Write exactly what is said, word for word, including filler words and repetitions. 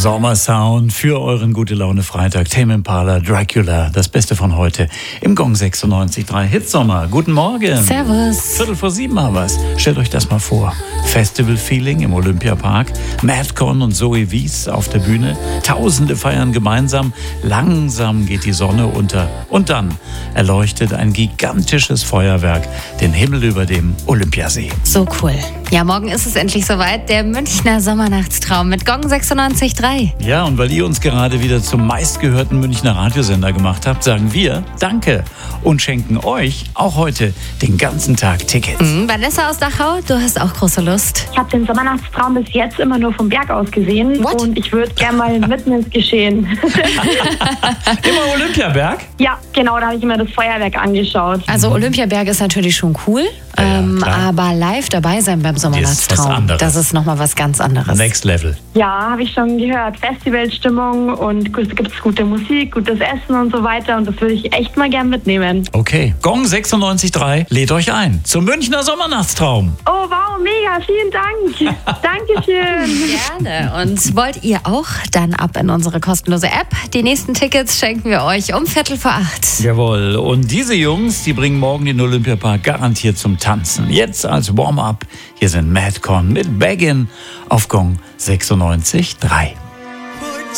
Sommersound für euren Gute-Laune-Freitag. Tame Impala, Dracula, das Beste von heute im Gong sechsundneunzig Komma drei Hitsommer. Guten Morgen. Servus. Viertel vor sieben haben wir's. Stellt euch das mal vor. Festival-Feeling im Olympiapark. Madcon und Zoe Wies auf der Bühne. Tausende feiern gemeinsam. Langsam geht die Sonne unter. Und dann erleuchtet ein gigantisches Feuerwerk den Himmel über dem Olympiasee. So cool. Ja, morgen ist es endlich soweit. Der Münchner Sommernachtstraum mit Gong sechsundneunzig Komma drei. Ja, und weil ihr uns gerade wieder zum meistgehörten Münchner Radiosender gemacht habt, sagen wir Danke und schenken euch auch heute den ganzen Tag Tickets. Mhm, Vanessa aus Dachau, du hast auch große Lust. Ich habe den Sommernachtstraum bis jetzt immer nur vom Berg aus gesehen. What? Und ich würde gerne mal mitten ins Geschehen. Immer Olympiaberg? Ja, genau, da habe ich immer das Feuerwerk angeschaut. Also Olympiaberg ist natürlich schon cool, Ja, ähm, klar. aber live dabei sein beim Sommernachtstraum, anderes. das ist nochmal was ganz anderes. Next Level. Ja, habe ich schon gehört. Festivalstimmung und es gibt gute Musik, gutes Essen und so weiter. Und das würde ich echt mal gern mitnehmen. Okay. Gong sechsundneunzig Komma drei lädt euch ein zum Münchner Sommernachtstraum. Oh, wow, mega, vielen Dank. Dankeschön. Gerne. Und wollt ihr auch? Dann ab in unsere kostenlose App. Die nächsten Tickets schenken wir euch um Viertel vor acht. Jawohl. Und diese Jungs, die bringen morgen den Olympiapark garantiert zum Tanzen. Jetzt als Warm-up. Hier sind Madcon mit Baggin auf Gong sechsundneunzig Komma drei.